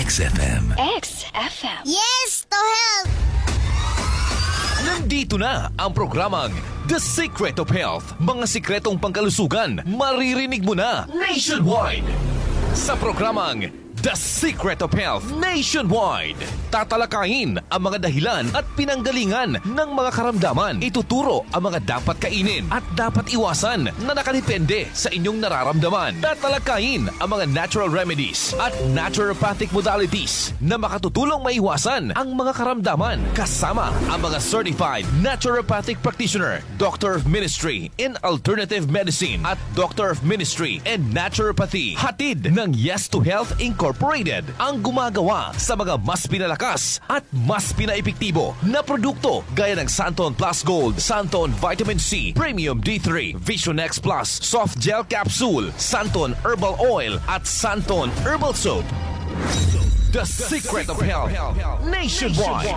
XFM. XFM. Yes, to help! Nandito na ang programang The Secret of Health. Mga sikretong pangkalusugan, maririnig mo na nationwide. Sa programang The Secret of Health Nationwide, tatalakayin ang mga dahilan at pinanggalingan ng mga karamdaman. Ituturo ang mga dapat kainin at dapat iwasan na nakadepende sa inyong nararamdaman. Tatalakayin ang mga natural remedies at naturopathic modalities na makatutulong maiwasan ang mga karamdaman. Kasama ang mga certified naturopathic practitioner, Doctor of Ministry in Alternative Medicine at Doctor of Ministry in Naturopathy. Hatid ng Yes to Health Incorporated ang gumagawa sa mga mas pinalakas at mas pinaepektibo na produkto gaya ng Santon Plus Gold, Santon Vitamin C, Premium D3, Vision X Plus, Soft Gel Capsule, Santon Herbal Oil at Santon Herbal Soap. The Secret of Health Nationwide.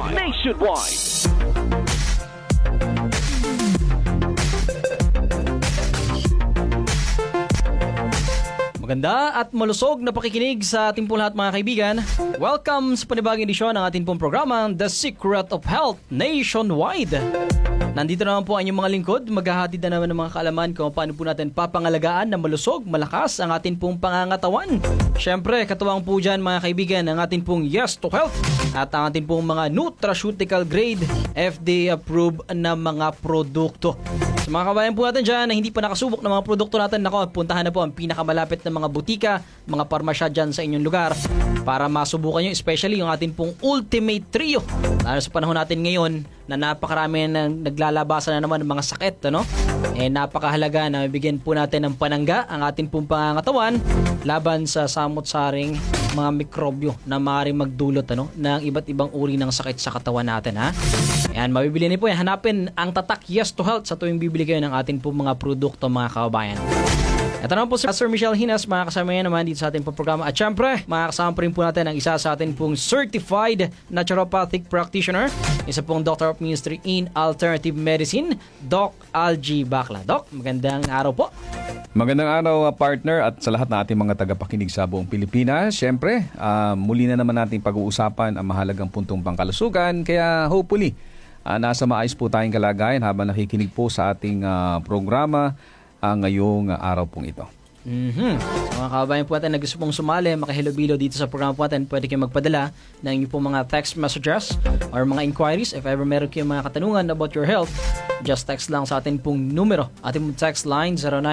Maganda at malusog na pakikinig sa ating po lahat mga kaibigan. Welcome sa panibagong edisyon ng ating pong programang The Secret of Health Nationwide. Nandito naman po ang inyong mga lingkod. Maghahatid na naman ng mga kaalaman kung paano po natin papangalagaan na malusog, malakas ang ating pong pangangatawan. Siyempre, katuwang po dyan mga kaibigan ang ating pong Yes to Health at ang ating pong mga nutraceutical grade FDA approved na mga produkto. Sa mga kabayan po natin dyan na hindi pa nakasubok ng mga produkto natin, puntahan na po ang pinakamalapit na mga butika, mga parmasya dyan sa inyong lugar para masubukan nyo, especially yung ating pong Ultimate Trio. Lalo sa panahon natin ngayon na napakarami na naglalabasan na naman ng mga sakit, ano? Napakahalaga na mabigyan po natin ng panangga ang ating pong pangangatawan laban sa samot-saring mga mikrobyo na maaaring magdulot ng iba't ibang uri ng sakit sa katawan natin, ha? Ayan, mabibili niyo po yan. Hanapin ang tatak Yes to Health sa tuwing bibili kayo ng ating pong mga produkto, mga kababayan. Ito naman po si Sir Michelle Hinas, mga kasama yan naman dito sa ating programa. At syempre, mga kasama pa rin po natin ang isa sa ating pong certified naturopathic practitioner, isa pong Doctor of Ministry in Alternative Medicine, Doc Algie Bacla. Doc, magandang araw po. Magandang araw partner at sa lahat ng ating mga tagapakinig sa buong Pilipinas. Syempre, muli na naman natin pag-uusapan ang mahalagang puntong pangkalusugan. Kaya hopefully, nasa maayos po tayong kalagayan habang nakikinig po sa ating programa ngayong araw pong ito. So mga kababayan po natin na gusto pong sumali, makahilobilo dito sa programa po natin, pwede kayong magpadala ng inyong pong mga text messages or mga inquiries. If ever meron kayong mga katanungan about your health, just text lang sa ating pong numero. Ating pong text line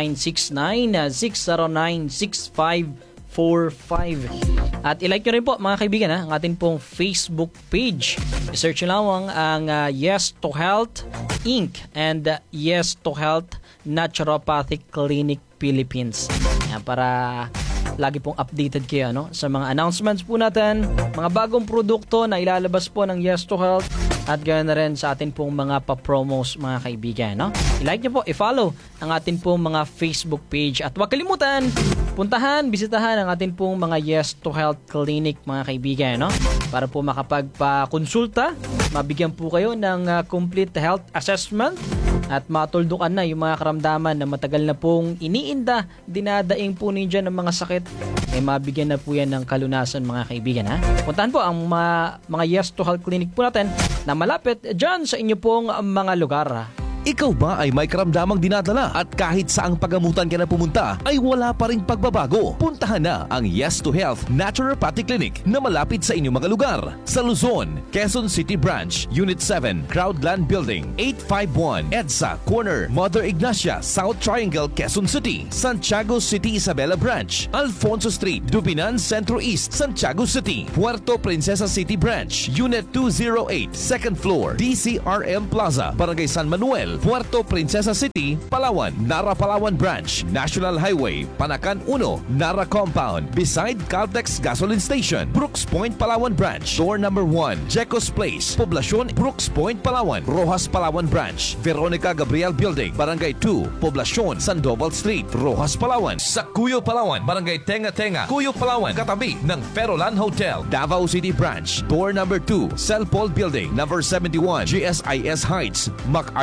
0969-609-6545. At ilike nyo rin po mga kaibigan ang ating pong Facebook page. I-search nyo lang ang Yes to Health Inc. and Yes to Health Naturopathic Clinic Philippines. Yan, para lagi pong updated kayo sa mga announcements po natin, mga bagong produkto na ilalabas po ng Yes to Health at ganoon na rin sa atin pong mga pa-promos mga kaibigan. I-like nyo po, i-follow ang atin pong mga Facebook page at huwag kalimutan, puntahan, bisitahan ang atin pong mga Yes to Health Clinic mga kaibigan, para po makapagpa-konsulta, mabigyan po kayo ng complete health assessment at matuldukan na yung mga karamdaman na matagal na pong iniinda, dinadaing po ninyo ng mga sakit, mabigyan na po yan ng kalunasan mga kaibigan, ha? Puntahan po ang mga Yes to Health Clinic po natin na malapit dyan sa inyo pong mga lugar. Ikaw ba ay may karamdamang dinadala at kahit saang pagamutan ka na pumunta ay wala pa ring pagbabago? Puntahan na ang Yes to Health Naturopathic Clinic na malapit sa inyong mga lugar. Sa Luzon, Quezon City Branch, Unit 7, Crowdland Building, 851, EDSA, Corner, Mother Ignacia, South Triangle, Quezon City. Santiago City Isabela Branch, Alfonso Street, Dubinan Centro East, Santiago City. Puerto Princesa City Branch, Unit 208, 2nd floor, DCRM Plaza, Barangay San Manuel, Puerto Princesa City, Palawan, Nara Palawan Branch, National Highway, Panacan 1, Nara Compound, beside Caltex Gasoline Station, Brooks Point, Palawan Branch, Door number 1, Jecos Place, Poblacion, Brooks Point, Palawan, Rojas Palawan Branch, Veronica Gabriel Building, Barangay 2, Poblacion, Sandoval Street, Rojas Palawan, sa Cuyo Palawan, Barangay Tenga Tenga, Cuyo Palawan, katabi ng Ferolan Hotel, Davao City Branch, Door number 2, Cell Paul Building, number 71, GSIS Heights, MacArthur Highway,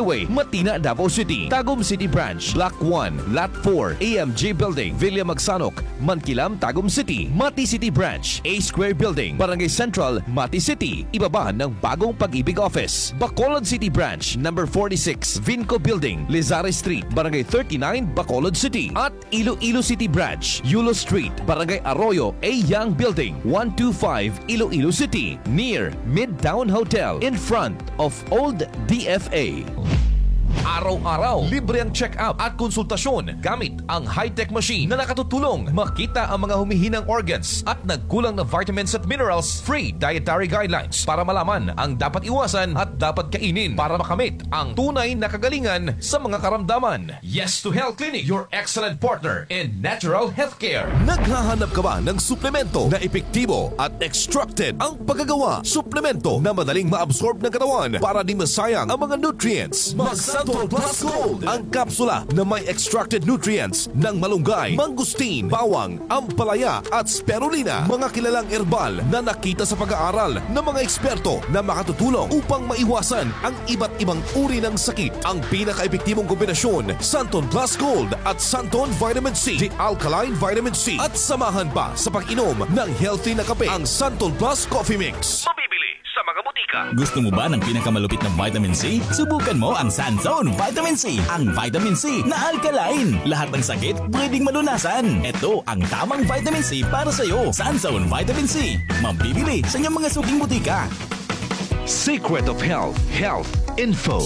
Highway, Matina, Davao City. Tagum City Branch, Block 1, Lot 4, AMJ Building, Villa Magsanok, Mankilam, Tagum City. Mati City Branch, A Square Building, Barangay Central, Mati City. Ibaba ng Bagong Pag-ibig Office. Bacolod City Branch, number 46, Vinco Building, Lizares Street, Barangay 39, Bacolod City. At Iloilo City Branch, Yulo Street, Barangay Arroyo, A Young Building, 125, Iloilo City, near Midtown Hotel, in front of Old DFA. Araw-araw, libre ang check-up at konsultasyon gamit ang high-tech machine na nakatutulong makita ang mga humihinang organs at nagkulang na vitamins at minerals. Free dietary guidelines para malaman ang dapat iwasan at dapat kainin para makamit ang tunay na kagalingan sa mga karamdaman. Yes to Health Clinic, your excellent partner in natural healthcare. Naghahanap ka ba ng suplemento na epektibo at extracted ang paggagawa? Suplemento na madaling ma-absorb ng katawan para di masayang ang mga nutrients. Santon Plus Gold, ang kapsula na may extracted nutrients ng malunggay, mangustin, bawang, ampalaya at spirulina. Mga kilalang herbal na nakita sa pag-aaral ng mga eksperto na makatutulong upang maiwasan ang iba't ibang uri ng sakit. Ang pinaka-epektibong kombinasyon, Santon Plus Gold at Santon Vitamin C, the Alkaline Vitamin C. At samahan pa sa pag-inom ng healthy na kape, ang Santon Plus Coffee Mix. Mabibili sa mga butika. Gusto mo ba ng pinakamalupit na vitamin C? Subukan mo ang Sanzone Vitamin C. Ang vitamin C na alkaline. Lahat ng sakit pwedeng malunasan. Ito ang tamang vitamin C para sa'yo. Sanzone Vitamin C. Mabibili sa inyong mga suking butika. Secret of Health, Health Info.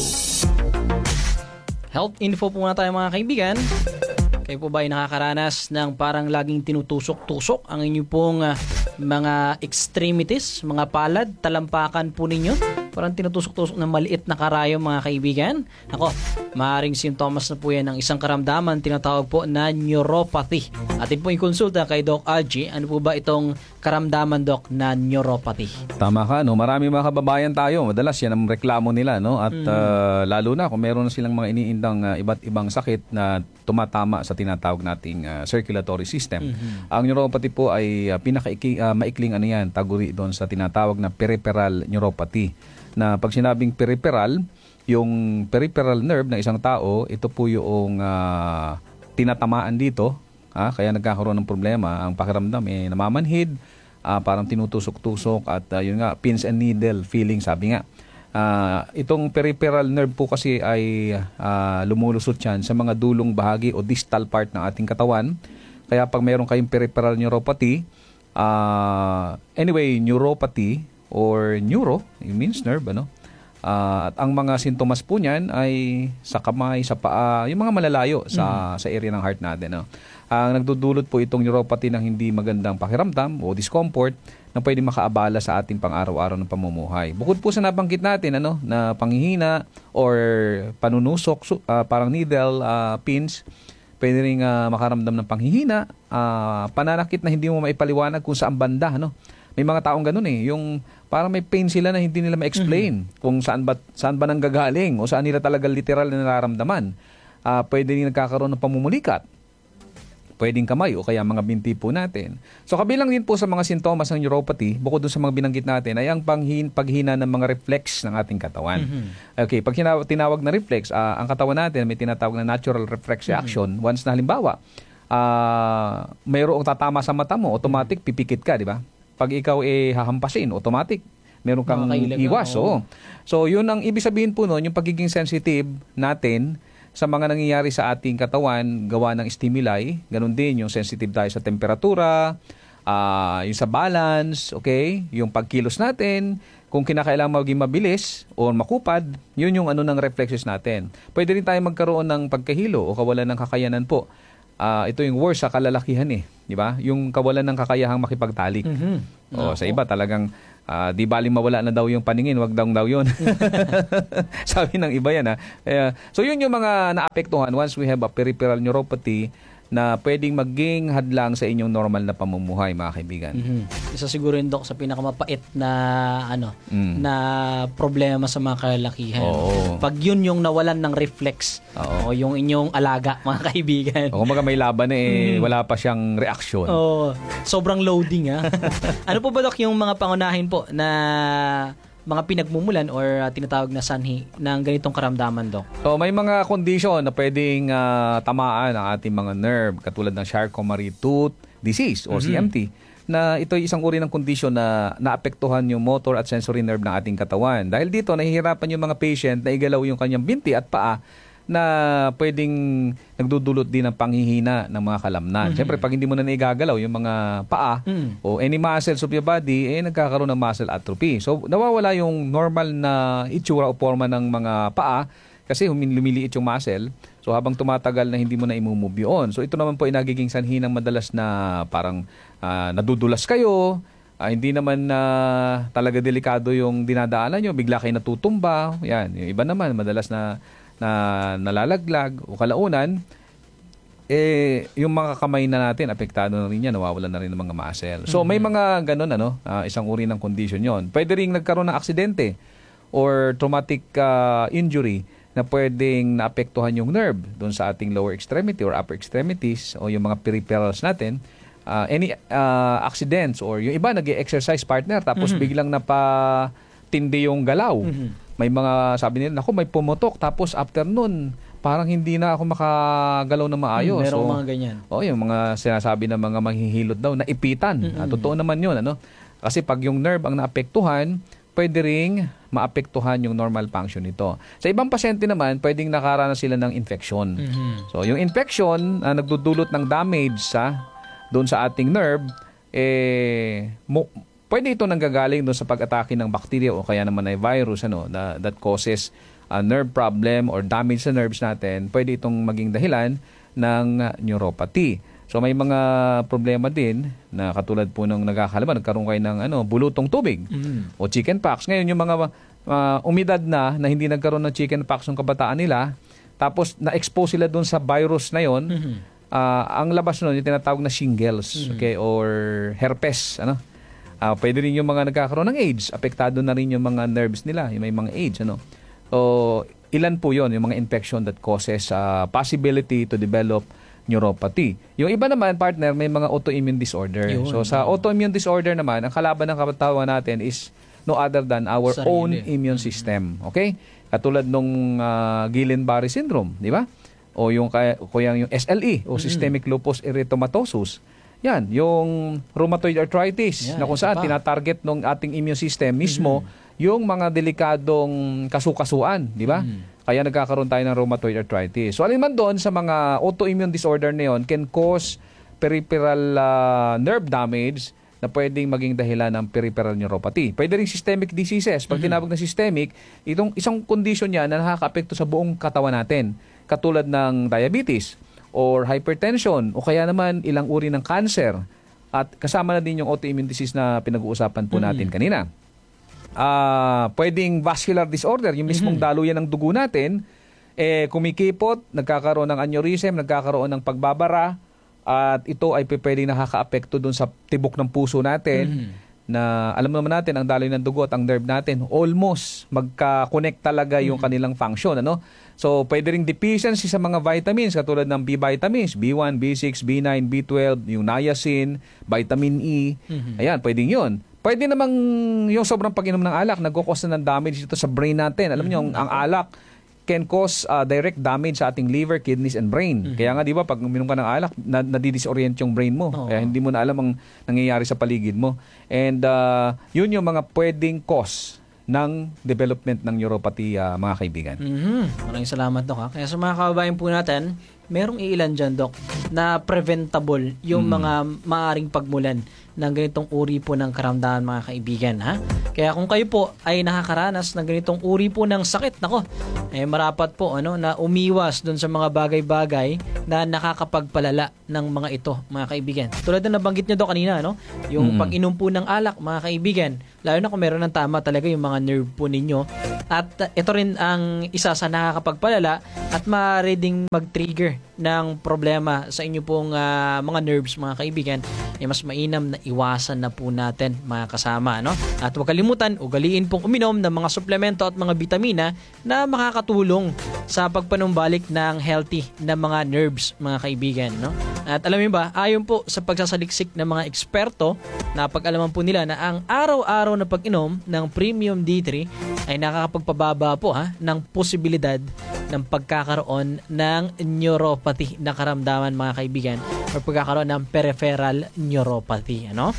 Health info po muna tayo mga kaibigan. Kayo po ba ay nakakaranas ng parang laging tinutusok-tusok ang inyong pong mga extremities, mga palad, talampakan po ninyo? Parang tinutusok-tusok ng maliit na karayom mga kaibigan. Ako, maaaring sintomas na po yan ng isang karamdaman tinatawag po na neuropathy. Atin po ikonsulta kay Doc Algie. Ano po ba itong karamdaman, Doc, na neuropathy? Tama ka, no? Marami mga kababayan tayo. Madalas yan ang reklamo nila, no? At lalo na kung meron na silang mga iniindang iba't ibang sakit na tumatama sa tinatawag nating circulatory system. Ang neuropathy po ay maikling ano yan, taguri doon sa tinatawag na peripheral neuropathy. Na pag sinabing peripheral, yung peripheral nerve ng isang tao, ito po yung tinatamaan dito. Kaya nagkakaroon ng problema. Ang pakiramdam namamanhid, parang tinutusok-tusok at yun nga, pins and needle feeling, sabi nga. Itong peripheral nerve po kasi ay lumulusot yan sa mga dulong bahagi o distal part ng ating katawan. Kaya pag mayroon kayong peripheral neuropathy, anyway, neuropathy or neuro, it means nerve, ano? At ang mga sintomas po niyan ay sa kamay, sa paa, yung mga malalayo sa area ng heart natin. No? Ang nagdudulot po itong neuropathy ng hindi magandang pakiramdam o discomfort na pwede makaabala sa ating pang-araw-araw ng pamumuhay. Bukod po sa nabanggit natin na panghihina or panunusok, parang needle, pins, pwede rin makaramdam ng panghihina, pananakit na hindi mo maipaliwanag kung saan banda, May mga taong ganun yung parang may pain sila na hindi nila ma-explain kung saan ba nanggagaling o saan nila talaga literal na nararamdaman. Pwede rin nagkakaroon ng pamumulikat. Pwedeng kamay o kaya mga binti po natin. So kabilang din po sa mga sintomas ng neuropathy, bukod dun sa mga binanggit natin, ay ang paghina ng mga reflex ng ating katawan. Okay, pag tinawag na reflex, ang katawan natin may tinatawag na natural reflex reaction. Once na halimbawa, mayroong tatama sa mata mo, automatic pipikit ka, di ba? Pag ikaw hahampasin, automatic meron kang iwas. So, yun ang ibig sabihin po noon, yung pagiging sensitive natin sa mga nangyayari sa ating katawan, gawa ng stimuli. Ganun din, yung sensitive tayo sa temperatura, yung sa balance, okay? Yung pagkilos natin, kung kinakailangan maging mabilis o makupad, yun yung ng reflexes natin. Pwede rin tayo magkaroon ng pagkahilo o kawalan ng kakayanan po. Ito yung worst sa kalalakihan di ba? Yung kawalan ng kakayahang makipagtalik. Sa iba talagang di baling mawala na daw yung paningin, wag daw yun. Sabi ng iba yan so yun yung mga naapektuhan once we have a peripheral neuropathy na pwedeng maging hadlang sa inyong normal na pamumuhay, mga kaibigan. Isa siguro yun, Dok, sa pinakamapait na na problema sa mga kalalakihan. Pag yun yung nawalan ng reflex o yung inyong alaga, mga kaibigan. Kung may laban wala pa siyang reaksyon. Sobrang loading Ano po ba, Dok, yung mga pangunahin po na mga pinagmumulan or tinatawag na sanhi ng ganitong karamdaman, Dok? So may mga condition na pwedeng tamaan ang ating mga nerve katulad ng Charcot-Marie-Tooth disease o CMT, na ito ay isang uri ng condition na naapektuhan yung motor at sensory nerve ng ating katawan. Dahil dito, nahihirapan yung mga patient na igalaw yung kanyang binti at paa na pwedeng nagdudulot din ng panghihina ng mga kalamnan. Siyempre, pag hindi mo na naigagalaw yung mga paa o any muscles of your body, nagkakaroon ng muscle atrophy. So, nawawala yung normal na itsura o forma ng mga paa kasi lumiliit yung muscle. So, habang tumatagal na hindi mo na imumove yun. So, ito naman po ay nagiging sanhi ng madalas na parang nadudulas kayo, hindi naman talaga delikado yung dinadaanan nyo, bigla kayo natutumba. Yan. Yung iba naman, madalas na nalalaglag o kalaunan, yung mga kamay na natin, apektado na rin yan, nawawalan na rin ng mga muscle. So may mga ganun, isang uri ng condition yon. Pwede rin nagkaroon ng aksidente or traumatic injury na pwedeng naapektuhan yung nerve doon sa ating lower extremity or upper extremities o yung mga peripherals natin. Any accidents or yung iba nag-exercise partner tapos biglang napatindi yung galaw. May mga sabi nila, naku, may pumutok. Tapos after nun, parang hindi na ako makagalaw na maayos. Merong mga ganyan. Yung mga sinasabi ng mga manghihilot daw, na ipitan. Totoo naman yun. Kasi pag yung nerve ang naapektuhan, pwede ring maapektuhan yung normal function nito. Sa ibang pasyente naman, pwedeng nakaranas sila ng infection. So yung infection, nagdudulot ng damage doon sa ating nerve, pwede ito nanggagaling doon sa pag-atake ng bacteria o kaya naman ay virus that causes a nerve problem or damage sa nerves natin. Pwede itong maging dahilan ng neuropathy. So may mga problema din na katulad po ng nagkaroon kayo ng bulutong tubig o chickenpox. Ngayon yung mga umidad na hindi nagkaroon ng chickenpox ng kabataan nila, tapos na-expose sila doon sa virus na yon, ang labas nun yung tinatawag na shingles, okay, or herpes, pwede rin yung mga nagkakaroon ng AIDS, apektado na rin yung mga nerves nila, yung may mga AIDS, So, ilan po yon yung mga infection that causes possibility to develop neuropathy. Yung iba naman, partner, may mga autoimmune disorder. So, sa autoimmune disorder naman, ang kalaban ng katawan natin is no other than our own immune system. Okay? Katulad nung Guillain-Barré syndrome, di ba? O yung SLE, o systemic lupus erythematosus. Yan, yung rheumatoid arthritis na kung saan tinatarget ng ating immune system mismo yung mga delikadong kasukasuan, di ba? Kaya nagkakaroon tayo ng rheumatoid arthritis. So, alin man doon sa mga autoimmune disorder na yun can cause peripheral nerve damage na pwedeng maging dahilan ng peripheral neuropathy. Pwede rin systemic diseases. Pag tinawag na systemic, itong isang condition yan na nakaka-apekto sa buong katawan natin, katulad ng diabetes or hypertension o kaya naman ilang uri ng cancer at kasama na din yung autoimmune disease na pinag-uusapan po natin kanina. Pwedeng vascular disorder, yung mismong daluyan ng dugo natin, kumikipot, nagkakaroon ng aneurysm, nagkakaroon ng pagbabara, at ito ay pwedeng nakaka-apekto dun sa tibok ng puso natin na alam naman natin ang daloy ng dugo at ang nerve natin almost magka-connect talaga yung kanilang function. So, pwede ring deficiency sa mga vitamins katulad ng B vitamins, B1, B6, B9, B12, yung niacin, vitamin E. Ayan, pwedeng yun. Pwede namang yung sobrang pag-inom ng alak, nagkukos na ng damage dito sa brain natin. Alam niyo, ang alak can cause direct damage sa ating liver, kidneys, and brain. Kaya nga, di ba, pag uminom ka ng alak, nadidisorient yung brain mo. Kaya hindi mo na alam ang nangyayari sa paligid mo. And yun yung mga pwedeng cause ng development ng neuropathy, mga kaibigan. Maraming salamat, Dok. Kaya sa mga kababayan po natin, merong iilan dyan, Dok, na preventable yung mga maaring pagmulan ng ganitong uri po ng karamdaman, mga kaibigan. Kaya kung kayo po ay nakakaranas ng ganitong uri po ng sakit, marapat po na umiwas dun sa mga bagay-bagay na nakakapagpalala ng mga ito, mga kaibigan. Tulad na nabanggit nyo kanina, yung pag-inom po ng alak, mga kaibigan, lalo na kung meron ng tama talaga yung mga nerve po ninyo. At ito rin ang isa sa nakakapagpalala at maaari ding mag-trigger ng problema sa inyo pong mga nerves, mga kaibigan, ay mas mainam na iwasan na po natin, mga kasama, no? At huwag kalimutan, ugaliin pong uminom ng mga suplemento at mga bitamina na makakatulong sa pagpanumbalik ng healthy na mga nerves, mga kaibigan, no? At alam niyo ba, ayon po sa pagsasaliksik ng mga eksperto, napag-alaman po nila na ang araw-araw na pag-inom ng Premium D3 ay nakakapagpababa po ng posibilidad ng pagkakaroon ng neuropathy na karamdaman, mga kaibigan, o pagkakaroon ng peripheral neuropathy, ano?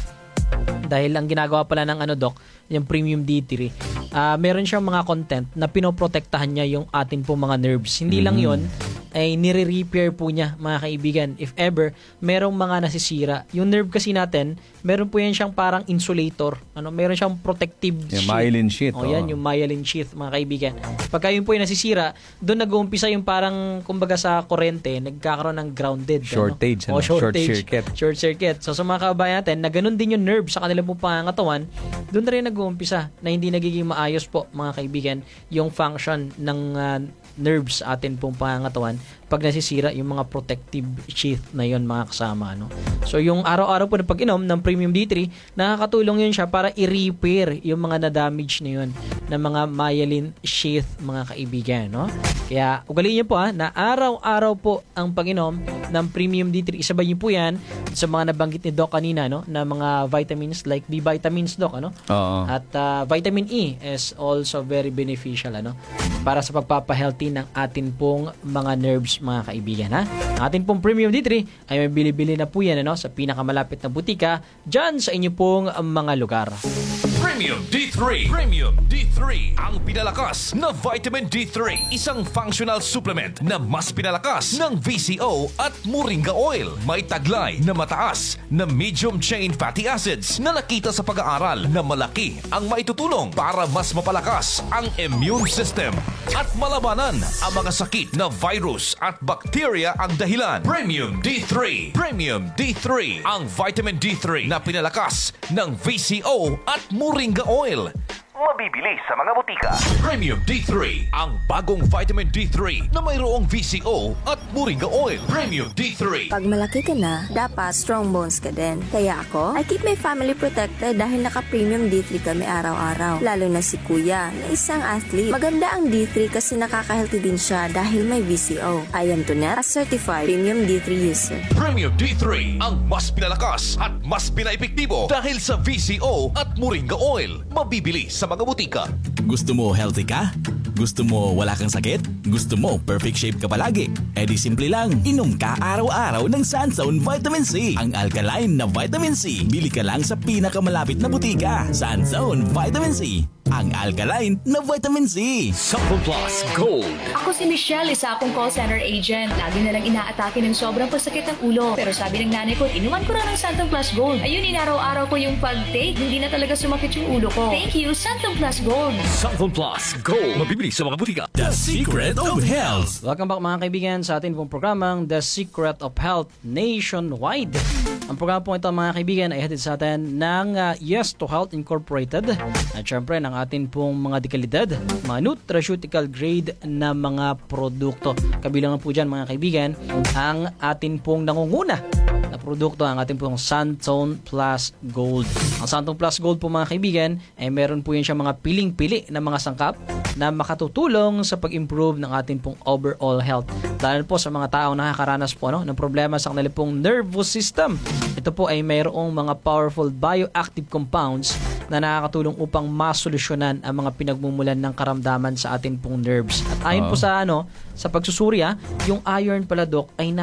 Dahil ang ginagawa pala ng yung Premium D3, meron siyang mga content na pinoprotektahan niya yung atin po mga nerves. Hindi lang yon, ay nire-repair po niya, mga kaibigan, if ever merong mga nasisira. Yung nerve kasi natin, meron po yan siyang parang insulator. Meron siyang protective yung sheath. myelin sheath. Yan, yung myelin sheath, mga kaibigan. Pagka yun po yung nasisira, doon nag-uumpisa yung parang, kumbaga sa kurente, nagkakaroon ng grounded. Shortage. Short circuit. Short circuit. So sa mga kabayan natin, na ganun din yung nerve sa kanilang po pangangatawan, doon na rin nag-uumpisa na hindi nagiging maayos po, mga kaibigan, yung function ng nerves atin pong pangangatawan pag nasisira yung mga protective sheath na yon, mga kasama, no? So yung araw-araw po na pag-inom ng Premium D3, nakakatulong yun siya para i-repair yung mga na-damage na yun ng mga myelin sheath, mga kaibigan, no? Kaya ugaliin niyo po na araw-araw po ang pag-inom ng Premium D3. Isabay niyo po yan sa mga nabanggit ni Doc kanina, no, na mga vitamins like B vitamins, Doc, ano? At vitamin E is also very beneficial, ano, para sa pagpapahealthy ng atin pong mga nerves, mga kaibigan, ha? Ang atin pong Premium D3 ay may bili-bili na po yan, ano, sa pinakamalapit na butika dyan sa inyo pong mga lugar. Premium D3. Premium D3. Ang pinalakas na vitamin D3. Isang functional supplement na mas pinalakas ng VCO at Moringa Oil. May taglay na mataas na medium chain fatty acids na nakita sa pag-aaral na malaki ang maitutulong para mas mapalakas ang immune system at malabanan ang mga sakit na virus at bacteria ang dahilan. Premium D3. Premium D3. Ang vitamin D3 na pinalakas ng VCO at Moringa Oil. Mabibili sa mga butika. Premium D3. Ang bagong vitamin D3 na mayroong VCO at Moringa Oil. Premium D3. Pag malaki ka na, dapat strong bones ka din. Kaya ako, I keep my family protected dahil naka-Premium D3 kami araw-araw. Lalo na si Kuya, na isang athlete. Maganda ang D3 kasi nakaka-healthy din siya dahil may VCO. I am Tonet, a certified Premium D3 user. Premium D3. Ang mas pinalakas at mas pinaepektibo dahil sa VCO at Moringa Oil. Mabibili sa mga butika. Gusto mo healthy ka? Gusto mo wala kang sakit? Gusto mo perfect shape ka palagi? E di simple lang, inom ka araw-araw ng Sunzone Vitamin C. Ang alkaline na Vitamin C. Bili ka lang sa pinakamalapit na butika. Sunzone Vitamin C. Ang alkaline na Vitamin C. Sample Plus Gold. Ako si Michelle, isa akong call center agent. Lagi na lang inaatake ng sobrang pasakit ng ulo. Pero sabi ng nanay ko, inuman ko na ng Santon Plus Gold. Ayun, inaraw-araw ko yung pag-take. Hindi na talaga sumakit yung ulo ko. Thank you, Santon Plus Gold. Sample Plus Gold. Mabibili sa mga butika. The Secret of Health. Welcome back, mga kaibigan, sa atin pong programang The Secret of Health Nationwide. Ang programa po ito, mga kaibigan, ay hatid sa atin ng Yes to Health Incorporated. At syempre, ng atin pong mga dekalidad, mga nutraceutical grade na mga produkto. Kabilang na po dyan, mga kaibigan, ang atin pong nangunguna na produkto, ang ating pong Santon Plus Gold. Ang Santon Plus Gold po, mga kaibigan, ay meron po yan siya mga piling-pili na mga sangkap na makatutulong sa pag-improve ng ating pong overall health. Lalo po sa mga taong nakakaranas po ng problema sa kanilang pong nervous system. Ito po ay mayroong mga powerful bioactive compounds na nakakatulong upang masolusyonan ang mga pinagmumulan ng karamdaman sa ating pong nerves. At ayon po sa sa pagsusurya, yung iron pala, Doc, ay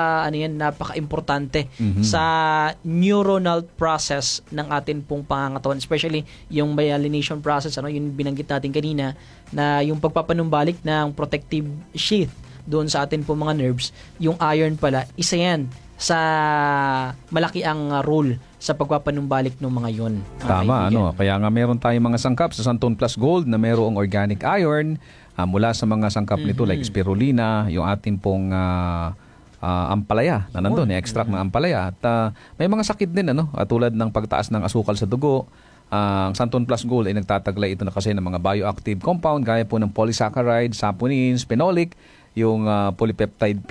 napaka-importante sa neuronal process ng ating pong pangangatawan, especially yung myelination process, yung binanggit natin kanina, na yung pagpapanumbalik ng protective sheath doon sa atin pong mga nerves. Yung iron pala, isa yan sa malaki ang role sa pagpapanumbalik ng mga yon. Tama, kaya nga meron tayong mga sangkap sa Santon Plus Gold na mayroong organic iron mula sa mga sangkap nito like spirulina, yung atin pong ampalaya na nandun, extract ng ampalaya. At may mga sakit din, tulad ng pagtaas ng asukal sa dugo. Ang Santon Plus Gold ay nagtataglay ito na kasi ng mga bioactive compound gaya po ng polysaccharide, saponins, phenolic, yung polypeptide